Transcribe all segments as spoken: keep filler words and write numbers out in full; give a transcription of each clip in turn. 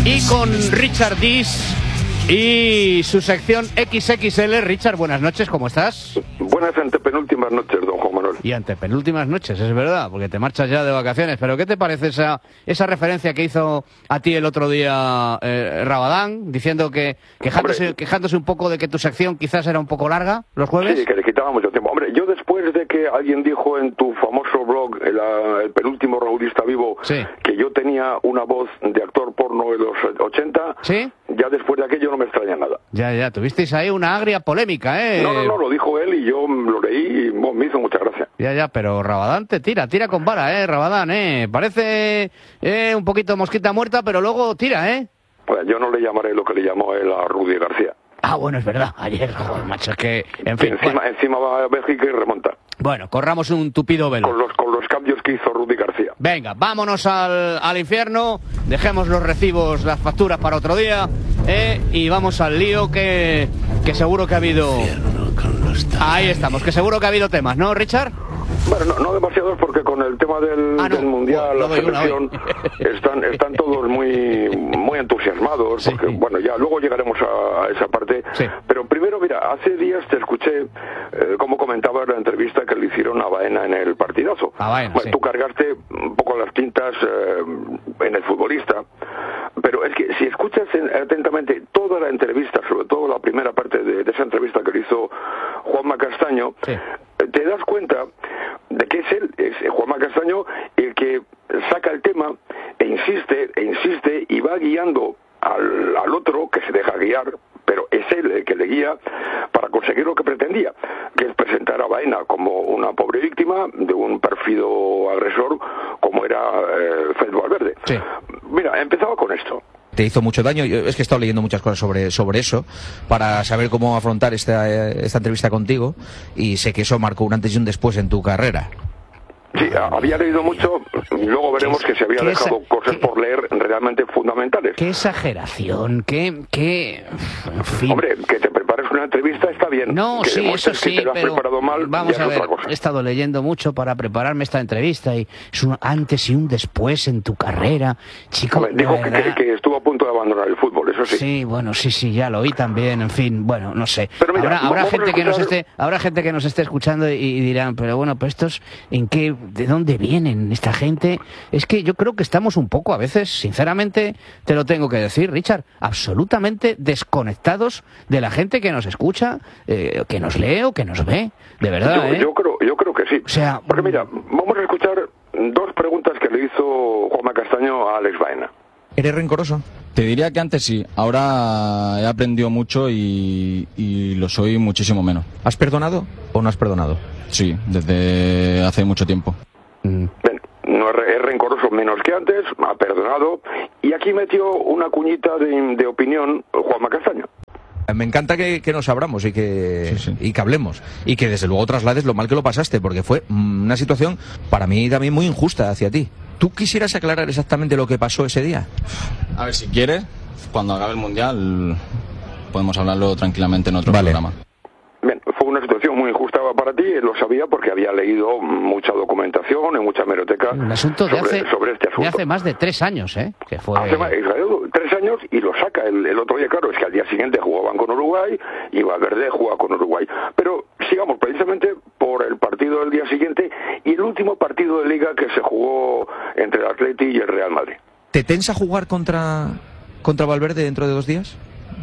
Y con Richard Diez y su sección equis equis ele. Richard, buenas noches, ¿cómo estás? Buenas antepenúltimas noches, don Juan Manuel. Y antepenúltimas noches, es verdad, porque te marchas ya de vacaciones. Pero ¿qué te parece esa esa referencia que hizo a ti el otro día eh, Rabadán, diciendo que quejándose, quejándose un poco de que tu sección quizás era un poco larga los jueves? Sí, que le quitaba mucho tiempo. Hombre, yo después de que alguien dijo en tu famoso blog, el, el penúltimo raulista vivo, sí, que yo tenía una voz de actor porno de los ochenta, ¿sí? Ya después de aquello no me extraña nada. Ya, ya, tuvisteis ahí una agria polémica, ¿eh? No, no, no, lo dijo él y yo lo leí y bueno, me hizo mucha gracia. Ya, ya, pero Rabadán te tira, tira con vara, ¿eh? Rabadán, ¿eh? Parece eh, un poquito mosquita muerta, pero luego tira, ¿eh? Pues yo no le llamaré lo que le llamó él a Rudy García. Ah, bueno, es verdad, ayer, joder, macho, es que, en fin. Encima, Bueno, encima va a Bélgica y remonta. bueno, corramos un tupido velo. Con los, con los cambios que hizo Rudy García. Venga, vámonos al, al infierno, dejemos los recibos, las facturas para otro día, ¿eh? Y vamos al lío que, que seguro que ha habido... Ahí estamos, que seguro que ha habido temas, ¿no, Richard? Bueno, no, no demasiados porque con el tema del, ah, no. del Mundial, oh, la selección, están, están todos muy muy entusiasmados, sí, porque bueno, ya luego llegaremos a, a esa parte, sí. Pero primero, mira, hace días te escuché, eh, como comentabas la entrevista que le hicieron a Baena en el partidazo. A Baena, bueno, sí. Tú cargaste un poco las tintas eh, en el futbolista, pero es que si escuchas atentamente toda la entrevista, sobre todo la primera parte de, de esa entrevista que le hizo Juanma Castaño, sí, te das cuenta de que es él, es Juanma Castaño, el que saca el tema e insiste, e insiste y va guiando al, al otro que se deja guiar, pero es él el que le guía para conseguir lo que pretendía, que es presentar a Baena como una pobre víctima de un pérfido agresor como era eh, Félix Valverde. Sí. Mira, empezaba con esto. Te hizo mucho daño. Yo es que he estado leyendo muchas cosas sobre, sobre eso para saber cómo afrontar esta, esta entrevista contigo, y sé que eso marcó un antes y un después en tu carrera. Sí, había leído mucho, luego veremos que se había dejado esa, cosas qué, por leer realmente fundamentales. Qué exageración, qué... qué en fin. Hombre, que te prepares una entrevista está bien. No, que sí, eso sí, que te lo has pero preparado mal, vamos ya a es ver, otra cosa. he estado leyendo mucho para prepararme esta entrevista y es un antes y un después en tu carrera, chico. Hombre, dijo que, que, que estuvo a punto de abandonar el fútbol, eso sí. Sí, bueno, sí, sí, ya lo oí también, en fin, bueno, no sé. Pero mira, habrá, habrá gente escuchar... que nos esté, habrá gente que nos esté escuchando y, y dirán, pero bueno, pues estos, ¿en qué, de dónde vienen esta gente? Es que yo creo que estamos un poco a veces, sinceramente, te lo tengo que decir, Richard, absolutamente desconectados de la gente que nos escucha, eh, que nos lee o que nos ve, de verdad, yo, ¿eh? Yo creo, yo creo que sí. O sea, porque mira, vamos a escuchar dos preguntas que le hizo Juanma Castaño a Alex Baena. ¿Eres rencoroso? Te diría que antes sí, ahora he aprendido mucho y, y lo soy muchísimo menos. ¿Has perdonado o no has perdonado? Sí, desde hace mucho tiempo. Mm. Bien, no es, es rencoroso menos que antes, ha perdonado, y aquí metió una cuñita de, de opinión Juanma Castaño. Me encanta que, que nos abramos y que, sí, sí. y que hablemos, y que desde luego traslades lo mal que lo pasaste, porque fue una situación para mí también muy injusta hacia ti. ¿Tú quisieras aclarar exactamente lo que pasó ese día? A ver, si quieres, cuando acabe el Mundial podemos hablarlo tranquilamente en otro vale. programa. Bien, fue una situación muy injusta para ti, él lo sabía porque había leído mucha documentación y mucha hemeroteca un asunto de sobre, hace, sobre este asunto. De hace más de tres años, ¿eh? Que fue... Hace más, tres años y lo saca. El, el otro día, claro, es que al día siguiente jugaban con Uruguay y Valverde jugaba con Uruguay. Pero sigamos precisamente por el partido del día siguiente y el último partido de Liga que se jugó entre el Atleti y el Real Madrid. ¿Te tensa jugar contra, contra Valverde dentro de dos días?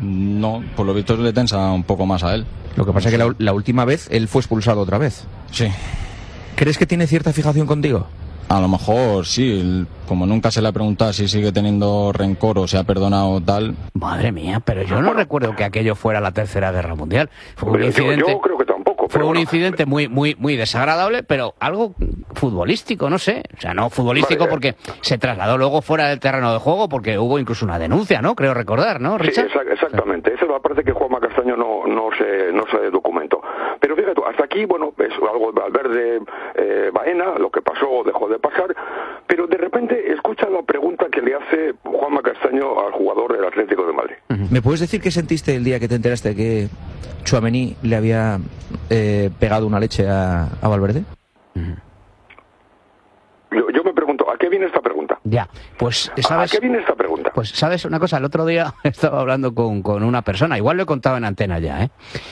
No, por lo visto le tensa un poco más a él. Lo que pasa es que la, la última vez él fue expulsado otra vez. Sí. ¿Crees que tiene cierta fijación contigo? A lo mejor sí, como nunca se le ha preguntado si sigue teniendo rencor o se ha perdonado o tal. Madre mía, pero yo no bueno, recuerdo que aquello fuera la Tercera Guerra Mundial. Fue un incidente, yo, yo creo que tampoco. Fue pero un bueno. incidente muy, muy, muy desagradable, pero algo futbolístico, no sé. O sea, no futbolístico vale, porque se trasladó luego fuera del terreno de juego porque hubo incluso una denuncia, ¿no? Creo recordar, ¿no, Richard? Sí, exactamente. Esa es la parte que Juanma Castaño no, no, se, no se documentó. Pero fíjate, hasta aquí, bueno, es algo de Valverde, eh, Baena, lo que pasó o dejó de pasar, pero de repente escucha la pregunta que le hace Juanma Castaño al jugador del Atlético de Madrid. ¿Me puedes decir qué sentiste el día que te enteraste que Tchouaméni le había eh, pegado una leche a, a Valverde? Yo, yo me pregunto, ¿a qué viene esta pregunta? Ya, pues, ¿sabes? ¿A qué viene esta pregunta? Pues, ¿sabes una cosa? El otro día estaba hablando con, con una persona, igual lo he contado en antena ya, ¿eh?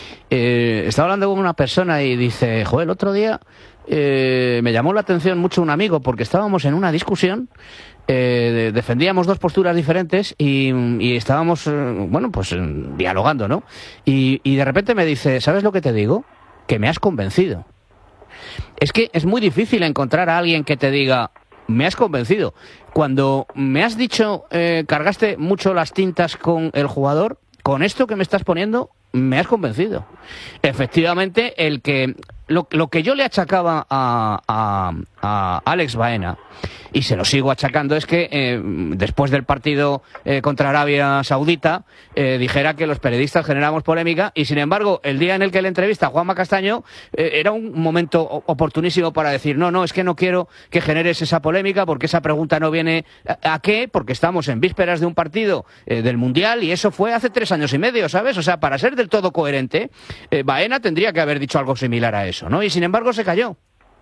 Eh, estaba hablando con una persona y dice, joder, el otro día eh, me llamó la atención mucho un amigo porque estábamos en una discusión, eh, defendíamos dos posturas diferentes y, y estábamos, eh, bueno, pues eh, dialogando, ¿no? Y, y de repente me dice, ¿sabes lo que te digo? Que me has convencido. Es que es muy difícil encontrar a alguien que te diga, me has convencido. Cuando me has dicho, eh, cargaste mucho las tintas con el jugador, con esto que me estás poniendo, me has convencido. Efectivamente, el que lo, lo que yo le achacaba a, a, a Alex Baena, y se lo sigo achacando, es que eh, después del partido eh, contra Arabia Saudita eh, dijera que los periodistas generamos polémica, y sin embargo el día en el que le entrevista a Juanma Castaño eh, era un momento oportunísimo para decir no, no, es que no quiero que generes esa polémica porque esa pregunta no viene a, ¿a qué? Porque estamos en vísperas de un partido eh, del Mundial y eso fue hace tres años y medio, ¿sabes? O sea, para ser del todo coherente, eh, Baena tendría que haber dicho algo similar a eso, ¿no? Y sin embargo se calló.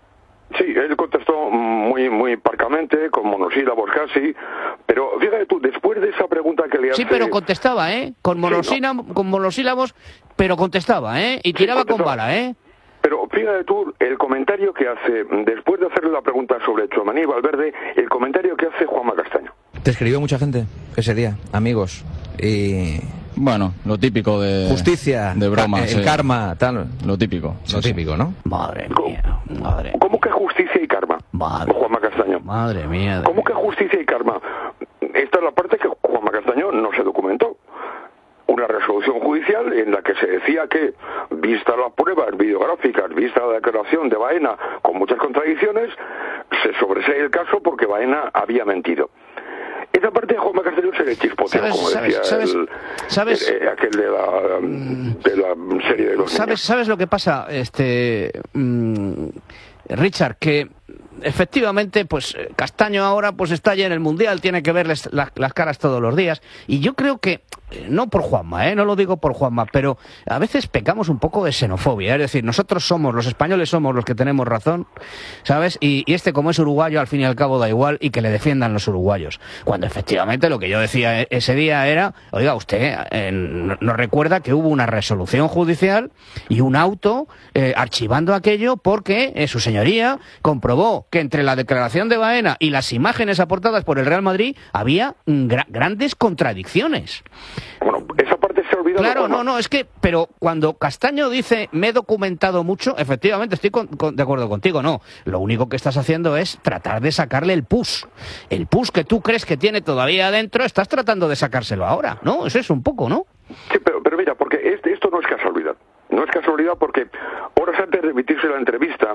Sí, él contestó muy muy parcamente, con monosílabos casi, pero fíjate tú, después de esa pregunta que le hace... Sí, pero contestaba, ¿eh? Con, monosílabos, sí, ¿no? Con monosílabos, pero contestaba, ¿eh? Y tiraba sí, con bala, ¿eh? Pero fíjate tú, el comentario que hace, después de hacerle la pregunta sobre Tchouaméni y Valverde, el comentario que hace Juanma Castaño. ¿Te escribió mucha gente ese día, amigos? Y... Bueno, lo típico de... Justicia, de bromas. El eh. karma, tal. Lo típico. Lo sí, típico, sí. ¿no? Madre mía, madre. ¿Cómo que justicia y karma? Madre. Juanma Castaño. Madre mía. ¿Cómo que justicia y karma? Esta es la parte que Juanma Castaño no se documentó. Una resolución judicial en la que se decía que, vista las pruebas videográficas, vista la declaración de Baena con muchas contradicciones, se sobresee el caso porque Baena había mentido. Esa parte de Juanma Castaño se le chispoteó, como decía ¿sabes, el, ¿sabes? Eh, aquel de la, de la serie de los ¿Sabes, niños. ¿Sabes lo que pasa, este mmm, Richard? Que efectivamente, pues Castaño ahora pues está ya en el Mundial, tiene que verles la, las caras todos los días, y yo creo que, no por Juanma, ¿eh? no lo digo por Juanma, pero a veces pecamos un poco de xenofobia, es decir, nosotros somos, los españoles somos los que tenemos razón, ¿sabes? Y, y este, como es uruguayo, al fin y al cabo da igual, y que le defiendan los uruguayos, cuando efectivamente lo que yo decía ese día era, oiga, usted eh, nos recuerda que hubo una resolución judicial y un auto eh, archivando aquello porque eh, su señoría comprobó que entre la declaración de Baena y las imágenes aportadas por el Real Madrid había gra grandes contradicciones. Bueno, esa parte se ha olvidado. Claro, no, no, es que, pero cuando Castaño dice, me he documentado mucho, efectivamente estoy con, con, de acuerdo contigo, no. Lo único que estás haciendo es tratar de sacarle el pus. El pus que tú crees que tiene todavía adentro, estás tratando de sacárselo ahora, ¿no? Eso es un poco, ¿no? Sí, pero, pero mira, porque este, esto no es casualidad. No es casualidad porque horas antes de emitirse la entrevista,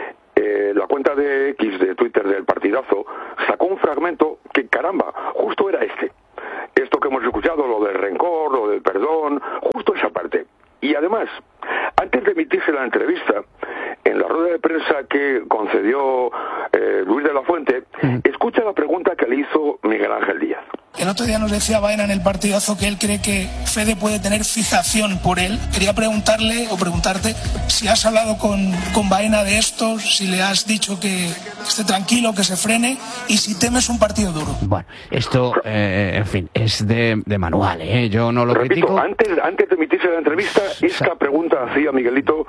Eh, la cuenta de X de Twitter del Partidazo sacó un fragmento que, caramba, justo era este. Esto que hemos escuchado, lo del rencor, lo del perdón, justo esa parte. Y además, antes de emitirse la entrevista, en la rueda de prensa que concedió eh, Luis de la Fuente, escucha la pregunta que le hizo Miguel Ángel Díaz. El otro día nos decía Baena en el Partidazo que él cree que Fede puede tener fijación por él. Quería preguntarle o preguntarte si has hablado con, con Baena de esto, si le has dicho que esté tranquilo, que se frene y si temes un partido duro. Bueno, esto, eh, en fin, es de, de manual, ¿eh? Yo no lo Repito, critico. Antes, antes de emitirse la entrevista, esta pregunta hacía Miguelito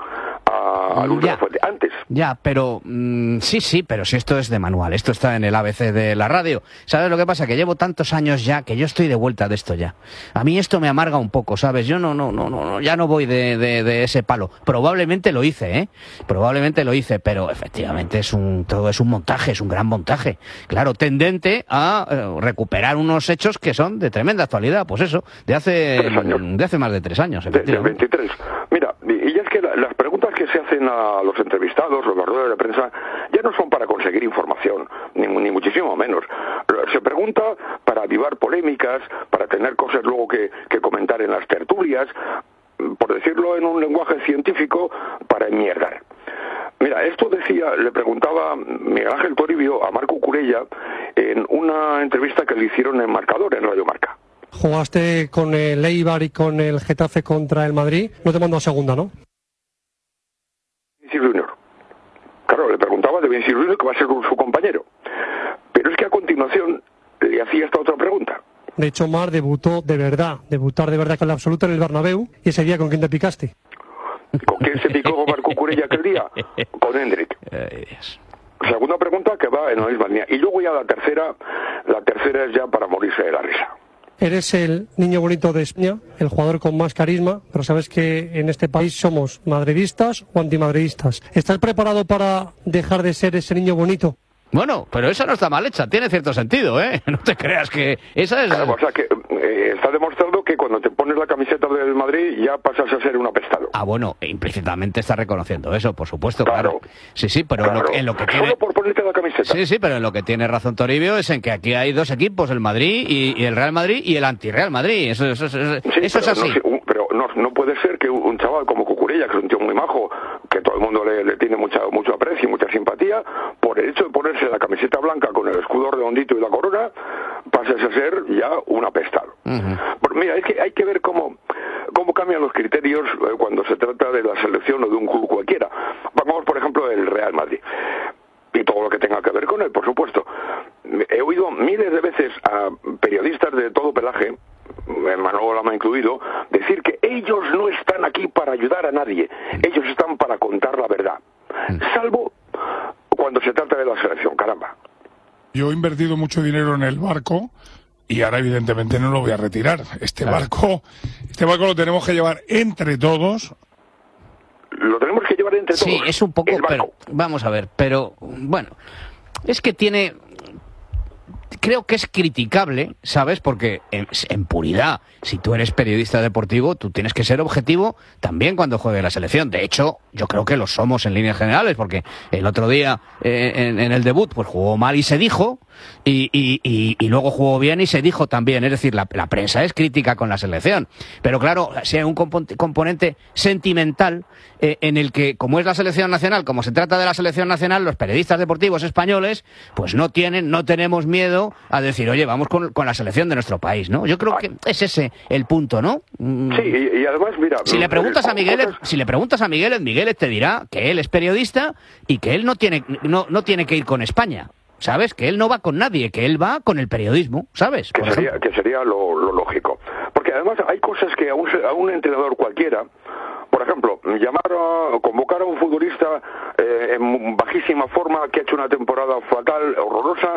a, a Luis de la Fuente. Antes. Ya, pero mmm, sí, sí, pero si esto es de manual, esto está en el A B C de la radio. ¿Sabes lo que pasa? Que llevo tantos años ya que yo estoy de vuelta de esto ya. A mí esto me amarga un poco, ¿sabes? Yo no, no, no, no, ya no voy de, de, de ese palo. Probablemente lo hice, ¿eh? Probablemente lo hice, pero efectivamente es un, todo es un montaje, es un gran montaje. Claro, tendente a eh, recuperar unos hechos que son de tremenda actualidad, pues eso, de hace, de hace más de tres años, efectivamente. De, de veintitrés. Mira, y ya es que la, las preguntas que se hacen a los entrevistados o las ruedas de prensa ya no son para conseguir información, ni, ni muchísimo menos. Se pregunta para avivar polémicas, para tener cosas luego que, que comentar en las tertulias, por decirlo en un lenguaje científico, para enmierdar. Mira, esto decía, le preguntaba Miguel Ángel Toribio a Marco Curella en una entrevista que le hicieron en Marcador, en Radio Marca. Jugaste con el Eibar y con el Getafe contra el Madrid, no te mando a segunda, ¿no? Vinicius Junior. Claro, le preguntaba de Vinicius Junior, que va a ser su compañero. Pero es que ha continuación le hacía esta otra pregunta. De hecho, Mar debutó de verdad, debutar de verdad con la absoluta en el Bernabéu. ¿Y ese día con quién te picaste? ¿Con quién se picó Marco Cucurella aquel día? Con Hendrik. Segunda pregunta que va en la misma línea. Y luego ya la tercera, la tercera es ya para morirse de la risa. Eres el niño bonito de España, el jugador con más carisma, pero sabes que en este país somos madridistas o antimadridistas. ¿Estás preparado para dejar de ser ese niño bonito? Bueno, pero esa no está mal hecha, tiene cierto sentido, ¿eh? No te creas que esa es... Claro, o sea, que eh, está demostrado que cuando te pones la camiseta del Madrid ya pasas a ser un apestado. Ah, bueno, implícitamente está reconociendo eso, por supuesto, claro. claro. Sí, sí, pero claro. en, lo que, en lo que tiene... Solo por ponerte la camiseta. Sí, sí, pero en lo que tiene razón Toribio es en que aquí hay dos equipos, el Madrid y, y el Real Madrid y el anti-Real Madrid. Eso, eso, eso, sí, eso es así. No, pero no, no puede ser que un chaval como Cucurella, que es un tío muy majo, que todo el mundo le, le tiene mucha, mucho aprecio y mucha simpatía, por el hecho de ponerse la camiseta blanca con el escudo redondito y la corona, pases a ser ya un apestado. Uh-huh. Pues mira, es que hay que ver cómo, cómo cambian los criterios eh, cuando se trata de la selección o de un club cualquiera. Vamos, por ejemplo, el Real Madrid. Y todo lo que tenga que ver con él, por supuesto. He oído miles de veces a periodistas de todo pelaje, Manolo Lama incluido, decir que ellos no están aquí para ayudar a nadie, ellos están para contar la verdad, salvo cuando se trata de la selección, caramba. Yo he invertido mucho dinero en el barco y ahora evidentemente no lo voy a retirar. Este claro. barco, este barco lo tenemos que llevar entre todos. Lo tenemos que llevar entre todos. Sí, es un poco, pero vamos a ver, pero bueno, es que tiene... Creo que es criticable, ¿sabes? Porque en, en puridad, si tú eres periodista deportivo, tú tienes que ser objetivo también cuando juegue la selección. De hecho, yo creo que lo somos en líneas generales, porque el otro día eh, en, en el debut pues jugó mal y se dijo, y, y, y, y luego jugó bien y se dijo también. Es decir, la, la prensa es crítica con la selección. Pero claro, si hay un componente, componente sentimental eh, en el que, como es la selección nacional, como se trata de la selección nacional, los periodistas deportivos españoles, pues no tienen, no tenemos miedo a decir, oye, vamos con, con la selección de nuestro país, ¿no? Yo creo que es ese el punto, ¿no? Sí, y, y además, mira... Si le preguntas a Miguel, si le preguntas a Miguel, Miguel te dirá que él es periodista y que él no tiene, no, no tiene que ir con España, ¿sabes? Que él no va con nadie, que él va con el periodismo, ¿sabes? Que sería, que sería lo, lo lógico. Porque además hay cosas que a un, a un entrenador cualquiera... Por ejemplo, llamar a, convocar a un futbolista eh, en bajísima forma, que ha hecho una temporada fatal, horrorosa,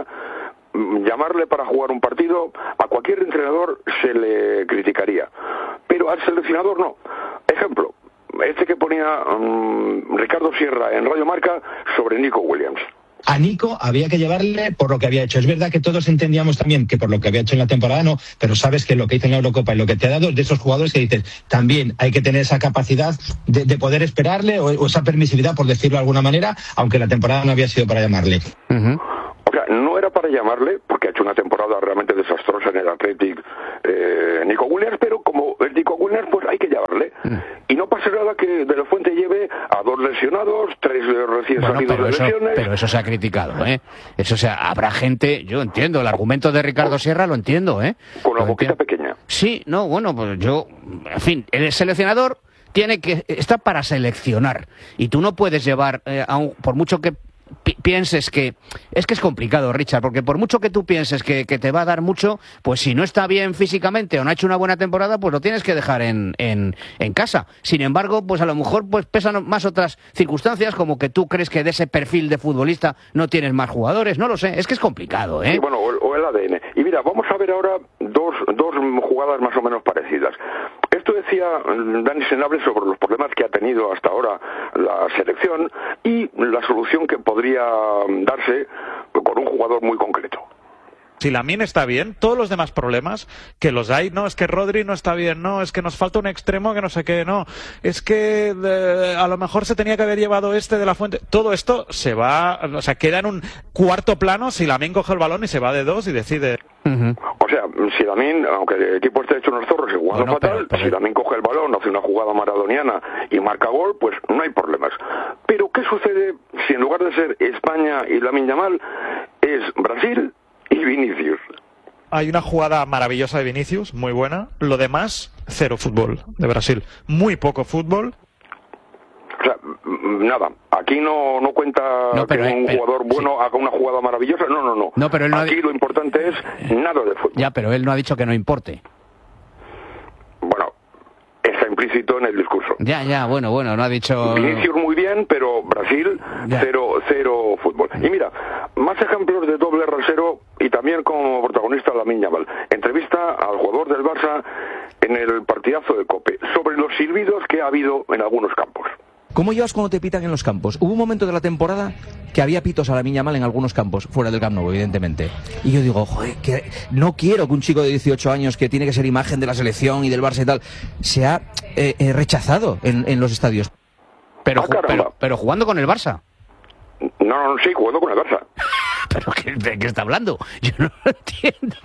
llamarle para jugar un partido, a cualquier entrenador se le criticaría. Pero al seleccionador no. Ejemplo, este que ponía um, Ricardo Sierra en Radio Marca sobre Nico Williams. A Nico había que llevarle por lo que había hecho. Es verdad que todos entendíamos también que por lo que había hecho en la temporada no, pero sabes que lo que hizo en la Eurocopa y lo que te ha dado es de esos jugadores que dices, también hay que tener esa capacidad de, de poder esperarle o, o esa permisividad, por decirlo de alguna manera, aunque la temporada no había sido para llamarle. Uh-huh. O sea, no era para llamarle, porque ha hecho una temporada realmente desastrosa en el Athletic eh, Nico Williams, pero como el Nico Williams, pues hay que llamarle. Uh-huh. Y no pasa nada que De La Fuente lleve a dos lesionados, tres recién bueno, salidos de eso, lesiones. Pero eso se ha criticado, ¿eh? Eso, o sea, habrá gente, yo entiendo, el argumento de Ricardo Sierra lo entiendo, ¿eh? Con la lo boquita entiendo. pequeña. Sí, no, bueno, pues yo, en fin, el seleccionador tiene que, está para seleccionar, y tú no puedes llevar, eh, a un, por mucho que pi pienses que... Es que es complicado, Richard, porque por mucho que tú pienses que, que te va a dar mucho, pues si no está bien físicamente o no ha hecho una buena temporada, pues lo tienes que dejar en, en, en casa. Sin embargo, pues a lo mejor pues pesan más otras circunstancias, como que tú crees que de ese perfil de futbolista no tienes más jugadores, no lo sé, es que es complicado, ¿eh? Sí, bueno, o, o el A D N. Y mira, vamos a ver ahora dos, dos jugadas más o menos parecidas. Esto decía Dani Senabre sobre los problemas que ha tenido hasta ahora la selección y la solución que podría darse con un jugador muy concreto. Si Lamine está bien, todos los demás problemas que los hay, no, es que Rodri no está bien, no, es que nos falta un extremo que no sé qué, no, es que eh, a lo mejor se tenía que haber llevado este de La Fuente. Todo esto se va, o sea, queda en un cuarto plano si Lamine coge el balón y se va de dos y decide. Uh-huh. O sea, si Lamine, aunque el equipo esté hecho unos zorros y jugando bueno, fatal, pero, pero... si Lamine coge el balón, hace una jugada maradoniana y marca gol, pues no hay problemas. Pero ¿qué sucede si en lugar de ser España y Lamine Yamal es Brasil y Vinicius? Hay una jugada maravillosa de Vinicius, muy buena. Lo demás, cero fútbol de Brasil. Muy poco fútbol. O sea, nada, aquí no, no cuenta no, pero, que un pero, jugador bueno sí. haga una jugada maravillosa, no, no, no. no pero él no aquí ha... lo importante es nada de fútbol. Ya, pero él no ha dicho que no importe. Bueno, está implícito en el discurso. Ya, ya, bueno, bueno, no ha dicho... Vinicius muy bien, pero Brasil, cero, cero fútbol. Y mira, más ejemplos de doble rasero y también como protagonista Lamine Yamal. Entrevista al jugador del Barça en el partidazo de COPE sobre los silbidos que ha habido en algunos campos. ¿Cómo llevas cuando te pitan en los campos? Hubo un momento de la temporada que había pitos a Lamine Yamal en algunos campos, fuera del Camp Nou, evidentemente. Y yo digo, joder, que no quiero que un chico de dieciocho años que tiene que ser imagen de la selección y del Barça y tal, sea eh, eh, rechazado en, en los estadios. Pero, ah, pero, pero jugando con el Barça. No, no, sí, jugando con el Barça. ¿Pero qué, de qué está hablando? Yo no lo entiendo.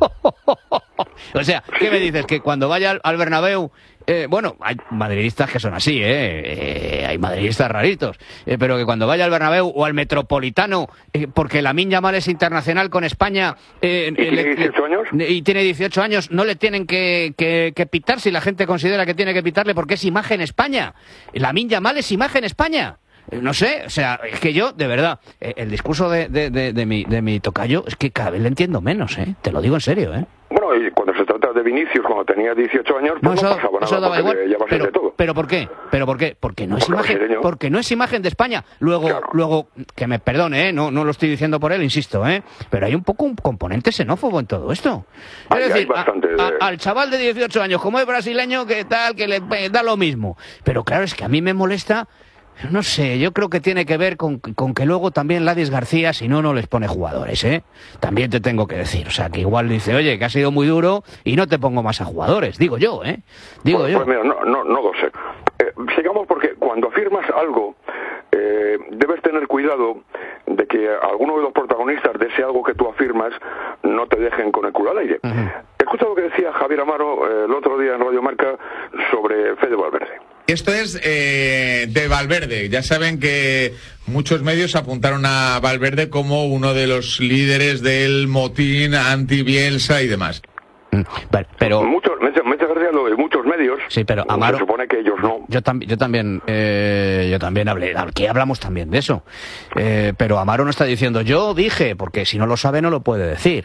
O sea, ¿qué me dices? Que cuando vaya al, al Bernabéu... Eh, bueno, hay madridistas que son así, ¿eh? eh hay madridistas raritos. Eh, pero que cuando vaya al Bernabéu o al Metropolitano, eh, porque Lamine Yamal es internacional con España... Eh, ¿Y tiene dieciocho años? Y tiene dieciocho años, no le tienen que, que, que pitar si la gente considera que tiene que pitarle porque es imagen España. Lamine Yamal es imagen España. No sé, o sea, es que yo, de verdad, el discurso de, de, de, de, mi, de mi tocayo es que cada vez le entiendo menos, ¿eh? Te lo digo en serio, ¿eh? Bueno, y cuando se trata de Vinicius, cuando tenía dieciocho años, pues no, eso, no pasaba nada, eso daba igual, ya va a ser pero, de todo. ¿Pero por qué? ¿Pero por qué? Porque no es porque imagen, porque no es imagen de España. Luego, claro. luego que me perdone, ¿eh? No, no lo estoy diciendo por él, insisto, ¿eh? Pero hay un poco un componente xenófobo en todo esto. Es hay, decir, hay de... a, a, al chaval de dieciocho años, como es brasileño, que tal, que le da lo mismo. Pero claro, es que a mí me molesta... No sé, yo creo que tiene que ver con, con que luego también Ladis García, si no, no les pone jugadores, ¿eh? También te tengo que decir, o sea, que igual dice, oye, que ha sido muy duro y no te pongo más a jugadores, digo yo, ¿eh? Digo pues, yo. Pues mira, no, no, no lo sé. Eh, sigamos porque cuando afirmas algo, eh, debes tener cuidado de que alguno de los protagonistas de ese algo que tú afirmas no te dejen con el culo al aire. Uh-huh. Escucha lo que decía Javier Amaro eh, el otro día en Radio Marca sobre Fede Valverde. Esto es eh, de Valverde. Ya saben que muchos medios apuntaron a Valverde como uno de los líderes del motín anti-Bielsa y demás. Mm, vale, pero muchos, me García lo de muchos medios. Sí, pero Amaro, se supone que ellos no. Yo, tam, yo también, eh, yo también hablé. Aquí hablamos también de eso. Eh, pero Amaro no está diciendo yo dije, porque si no lo sabe no lo puede decir.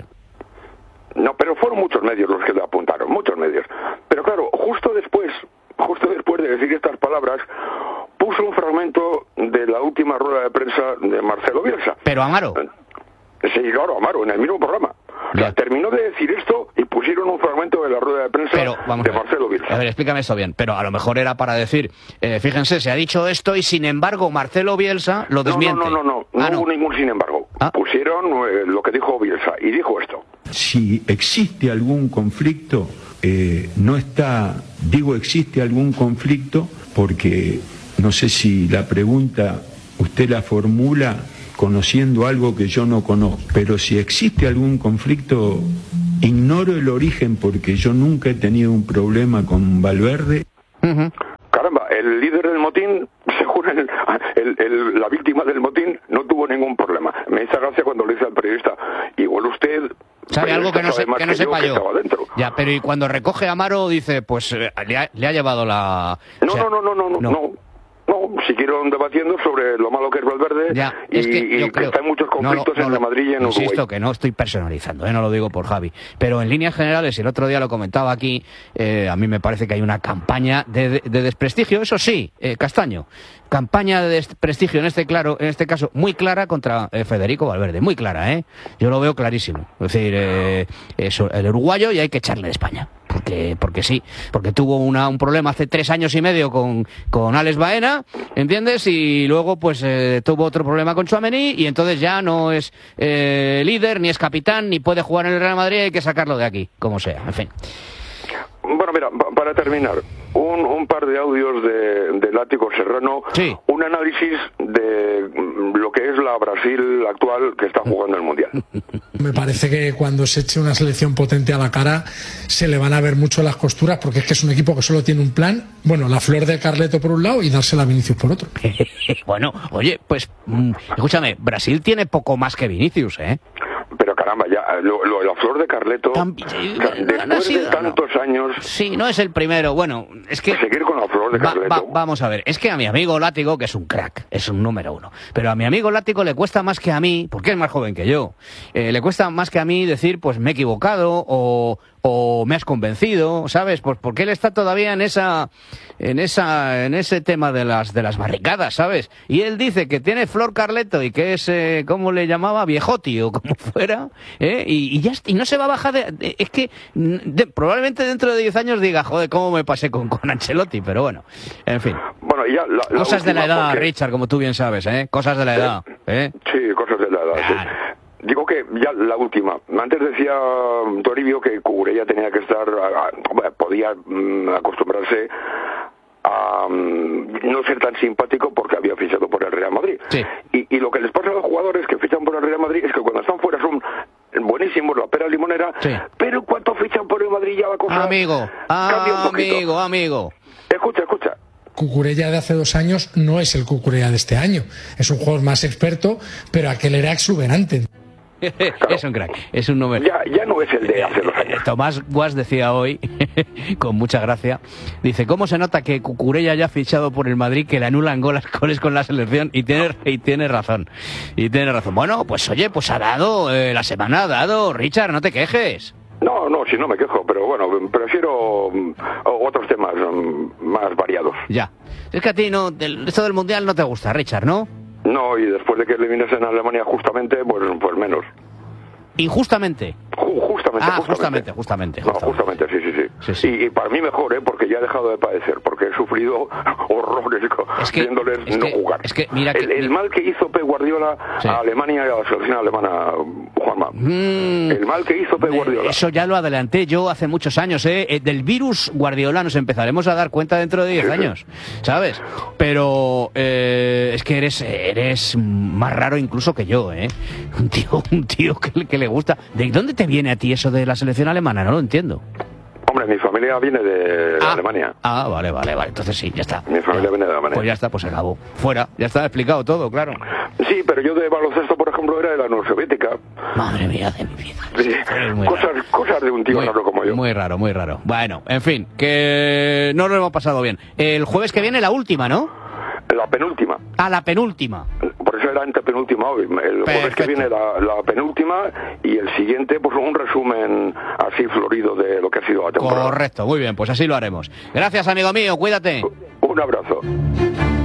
No, pero fueron muchos medios los que le apuntaron, muchos medios. Pero claro, justo después. Justo después de decir estas palabras, puso un fragmento de la última rueda de prensa de Marcelo Bielsa. ¿Pero Amaro? Sí, claro, Amaro, en el mismo programa. O sea, terminó de decir esto y pusieron un fragmento de la rueda de prensa Pero, vamos de a ver, Marcelo Bielsa. A ver, explícame esto bien. Pero a lo mejor era para decir, eh, fíjense, se ha dicho esto y sin embargo Marcelo Bielsa lo desmiente. No, no, no, no, no, ah, no no hubo ningún sin embargo. ¿Ah? Pusieron eh, lo que dijo Bielsa y dijo esto. Si existe algún conflicto... Eh, no está, digo existe algún conflicto porque no sé si la pregunta usted la formula conociendo algo que yo no conozco, pero si existe algún conflicto, ignoro el origen porque yo nunca he tenido un problema con Valverde. Uh-huh. Caramba, el líder del motín, según el, el, el, la víctima del motín, no tuvo ningún problema. Me hizo gracia cuando le dice al periodista, igual usted... ¿Sabe algo que no, se, que no que sepa yo? yo. Ya, pero y cuando recoge a Amaro dice, pues eh, le, ha, le ha llevado la... No, o sea, no, no, no, no, no, no. No, siguieron debatiendo sobre lo malo que es Valverde ya, y, es que, y que creo, está en muchos conflictos no, no, no, entre Madrid y en Uruguay. Insisto que no estoy personalizando, ¿eh? No lo digo por Javi. Pero en líneas generales, y el otro día lo comentaba aquí, eh, a mí me parece que hay una campaña de, de, de desprestigio, eso sí, eh, Castaño, campaña de desprestigio en este claro, en este caso muy clara contra eh, Federico Valverde, muy clara, ¿eh? Yo lo veo clarísimo. Es decir, eh, eso, el uruguayo y hay que echarle de España. Porque, porque sí, porque tuvo una, un problema hace tres años y medio con, con Alex Baena, ¿entiendes? Y luego pues eh, tuvo otro problema con Tchouaméni y entonces ya no es eh, líder, ni es capitán, ni puede jugar en el Real Madrid, hay que sacarlo de aquí, como sea, en fin. Bueno, mira, para terminar, un, un par de audios de, de Látigo Serrano, sí. Un análisis de lo que es la Brasil actual que está jugando el Mundial. Me parece que cuando se eche una selección potente a la cara se le van a ver mucho las costuras porque es que es un equipo que solo tiene un plan, bueno, la flor de Carleto por un lado y dársela a Vinicius por otro. Bueno, oye, pues, mmm, escúchame, Brasil tiene poco más que Vinicius, ¿eh? Pero caramba, ya lo, lo, la flor de Carleto, Tam- o sea, después no ha sido, de tantos no. años... Sí, no es el primero. Bueno, es que... Seguir con la flor de Va- Carleto. va- vamos a ver, es que a mi amigo Látigo, que es un crack, es un número uno, pero a mi amigo Látigo le cuesta más que a mí, porque es más joven que yo, eh, le cuesta más que a mí decir, pues me he equivocado o, o me has convencido, ¿sabes? Pues porque él está todavía en esa, en esa, en ese tema de las, de las barricadas, ¿sabes? Y él dice que tiene flor Carleto y que es, eh, ¿cómo le llamaba? Viejoti o como fuera, ¿eh? Y, y ya, y no se va a bajar de, de- es que de- probablemente dentro de diez años diga, joder, cómo me pasé con, con Ancelotti, pero bueno, en fin. Bueno, ya la, la Cosas de la última, edad, porque- Richard, como tú bien sabes, ¿eh? Cosas de la edad, ¿eh? Sí, cosas de la edad. sí. Digo que ya la última. Antes decía mm, Toribio que Cucurella tenía que estar, a- a- bueno, podía mm, acostumbrarse a mm, no ser tan simpático porque había fichado por el Real Madrid. Sí. Y, y lo que les pasa a los jugadores que fichan por el Real Madrid es que cuando están fuera son buenísimos, la pera limonera, Sí. pero cuando fichan por el Madrid ya la cosa Amigo, cambia un poquito. amigo, amigo. Escucha, escucha. Cucurella de hace dos años no es el Cucurella de este año. Es un jugador más experto, pero aquel era exuberante. Es un crack, es un número. Ya, ya no es el de hace dos años. Tomás Guas decía hoy, con mucha gracia, dice, ¿cómo se nota que Cucurella ya ha fichado por el Madrid, que le anulan goles, goles con la selección? Y tiene, y tiene razón, y tiene razón. Bueno, pues oye, pues ha dado, eh, la semana ha dado, Richard, no te quejes. No, no, si no me quejo, pero bueno, prefiero mm, otros temas mm, más variados. Ya. Es que a ti no, del- esto del Mundial no te gusta, Richard, ¿no? No, y después de que elimines en Alemania justamente, pues, pues menos. Injustamente. Ju- justamente, Ah, justamente, justamente. No, justamente, sí, sí, sí. Sí, sí. Y, y para mí mejor, ¿eh? Porque ya he dejado de padecer, porque he sufrido horrores co- Es que- viéndoles es no que- jugar. es que mira que- el, el mal que hizo Pep Guardiola Sí. a Alemania y a la selección alemana, Juanma. Mm. El mal que hizo Pep Guardiola. Eso ya lo adelanté yo hace muchos años, ¿eh? Eh, Del virus Guardiola nos empezaremos a dar cuenta dentro de diez años, ¿sabes? Pero eh, es que eres eres más raro incluso que yo, ¿eh? Un tío, un tío que, le- que le gusta. ¿De dónde te viene a ti eso de la selección alemana? No lo entiendo. Hombre, mi familia viene de Ah. Alemania. Ah, vale, vale, vale. Entonces sí, ya está. Mi familia viene de Alemania. Pues ya está, pues se acabó. Fuera, ya está explicado todo, claro. Sí, pero yo de baloncesto, por ejemplo, era de la Unión Soviética. Madre mía de mi vida. Sí, Eres muy cosas, raro. cosas de un tío Muy, raro como yo. muy raro, muy raro. Bueno, en fin, que no lo hemos pasado bien. El jueves que viene la última, ¿no? La penúltima. Ah, la penúltima. Por eso era antepenúltima hoy. El jueves Perfecto. que viene la, la penúltima y el siguiente, pues un resumen así florido de lo que ha sido la temporada. Correcto, muy bien, pues así lo haremos. Gracias, amigo mío, cuídate. Un abrazo.